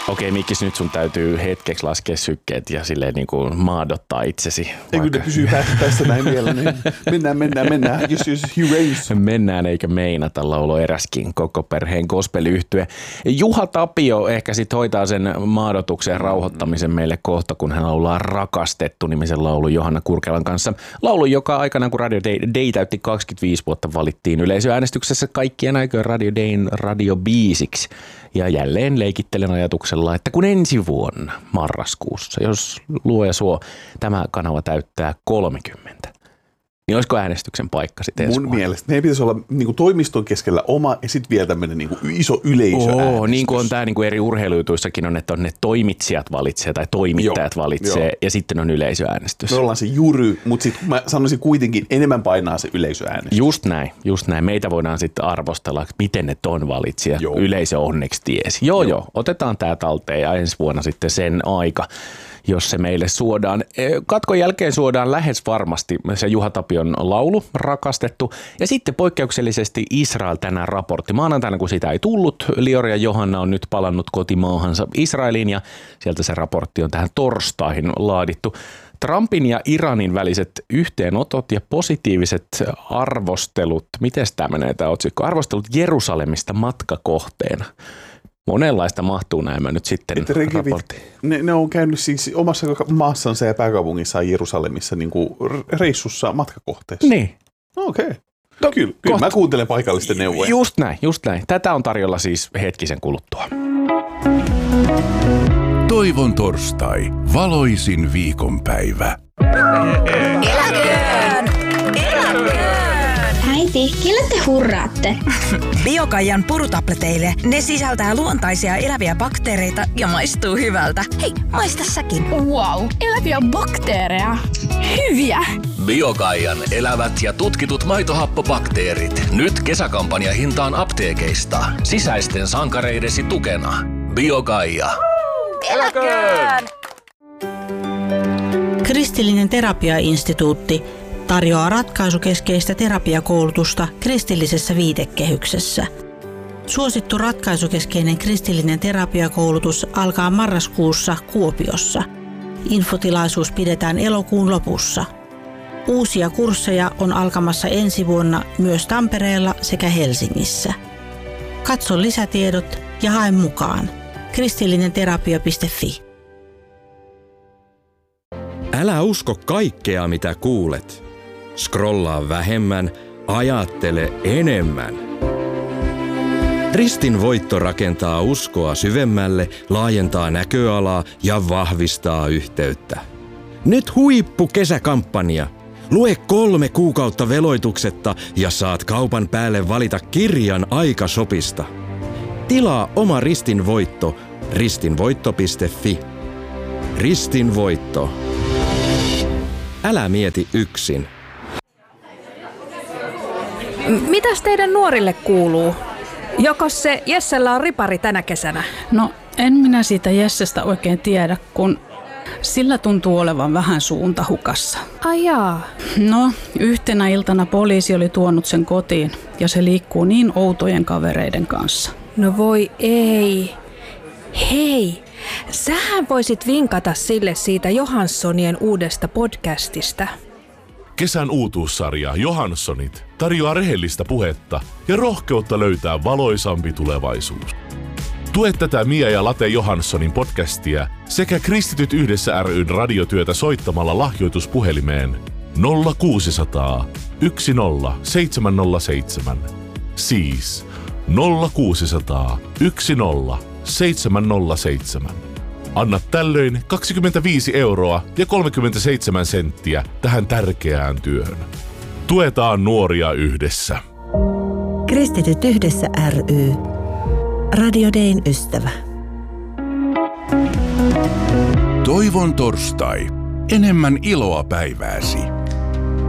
Okei, Mikkis, nyt sun täytyy hetkeksi laskea sykkeet ja silleen niin kuin maadottaa itsesi. Ei kun ne pysyy päässä näin vielä, niin mennään. Just erase. Mennään eikä meinata, laulu eräskin koko perheen gospel-yhtye. Juha Tapio ehkä sitten hoitaa sen maadotuksen ja rauhoittamisen meille kohta, kun hän laulaa Rakastettu -nimisen laulu Johanna Kurkelan kanssa. Laulu, joka aikana kun Radio Day täytti 25 vuotta, valittiin yleisöäänestyksessä kaikkien aikojen Radio Dayn radiobiisiksi. Ja jälleen leikittelen ajatuksella, että kun ensi vuonna marraskuussa, jos luoja suo, tämä kanava täyttää 30, niin olisiko äänestyksen paikka sitten ensi vuonna? Mun mielestä meidän pitäisi olla niin kuin toimiston keskellä oma ja sitten vielä tämmöinen niin kuin iso yleisöäänestys. Niin kuin on tämä niin kuin eri urheilujutuissakin on, että on ne toimitsijat valitsee tai toimittajat valitsee ja sitten on yleisöäänestys. Me ollaan se jury, mutta sitten mä sanoisin kuitenkin enemmän painaa se yleisöäänestys. Just näin. Meitä voidaan sitten arvostella, miten ne ton valitsijat. Yleisö onneksi tiesi. Joo, otetaan tämä talteen ja ensi vuonna sitten sen aika, jos se meille suodaan. Katkon jälkeen suodaan lähes varmasti se Juha Tapion laulu, Rakastettu. Ja sitten poikkeuksellisesti Israel tänään raportti. Maanantaina, kun sitä ei tullut, Lior ja Johanna on nyt palannut kotimaahansa Israeliin ja sieltä se raportti on tähän torstaihin laadittu. Trumpin ja Iranin väliset yhteenotot ja positiiviset arvostelut, miten tämä menee tämä otsikko? Arvostelut Jerusalemista matkakohteena. Monenlaista mahtuu näemmä nyt sitten raporttiin. Ne on käynyt siis omassa maassansa ja pääkaupungissaan Jerusalemissa niin kuin reissussa matkakohteessa. Niin. Okei. No, kyllä mä kuuntelen paikallisten neuvoja. Just näin. Tätä on tarjolla siis hetkisen kuluttua. Toivon torstai. Valoisin viikonpäivä. Äiti, kelle te hurraatte? Biokaijan purutableteille. Ne sisältää luontaisia eläviä bakteereita ja maistuu hyvältä. Hei, maista säkin. Wow, eläviä bakteereja. Hyviä. Biokaijan elävät ja tutkitut maitohappobakteerit. Nyt kesäkampanjahintaan apteekeista. Sisäisten sankareidesi tukena. Biokaija. Eläköön! Kristillinen terapiainstituutti tarjoaa ratkaisukeskeistä terapiakoulutusta kristillisessä viitekehyksessä. Suosittu ratkaisukeskeinen kristillinen terapiakoulutus alkaa marraskuussa Kuopiossa. Infotilaisuus pidetään elokuun lopussa. Uusia kursseja on alkamassa ensi vuonna myös Tampereella sekä Helsingissä. Katso lisätiedot ja hae mukaan. kristillinenterapia.fi. Älä usko kaikkea, mitä kuulet. Scrollaa vähemmän, ajattele enemmän. Ristin voitto rakentaa uskoa syvemmälle, laajentaa näköalaa ja vahvistaa yhteyttä. Nyt huippukesäkampanja. Lue 3 kuukautta veloituksetta ja saat kaupan päälle valita kirjan aikasopista. Tilaa oma Ristin voitto ristinvoitto.fi. Ristin voitto. Älä mieti yksin. Mitäs teidän nuorille kuuluu? Jokos se Jessellä on ripari tänä kesänä? No, en minä siitä Jessestä oikein tiedä, kun sillä tuntuu olevan vähän suunta hukassa. Ai jaa. No, yhtenä iltana poliisi oli tuonut sen kotiin ja se liikkuu niin outojen kavereiden kanssa. No voi ei. Hei, sähän voisit vinkata sille siitä Johanssonien uudesta podcastista. Kesän uutuussarja Johanssonit tarjoaa rehellistä puhetta ja rohkeutta löytää valoisampi tulevaisuus. Tue tätä Mia ja Late Johanssonin podcastia sekä Kristityt yhdessä ry:n radiotyötä soittamalla lahjoituspuhelimeen 0600 10 707. Siis 0600 10 707. Anna tällöin 25 € ja 37 senttiä tähän tärkeään työhön. Tuetaan nuoria yhdessä. Kristityt yhdessä ry. Radio Dayn ystävä. Toivon torstai. Enemmän iloa päivääsi.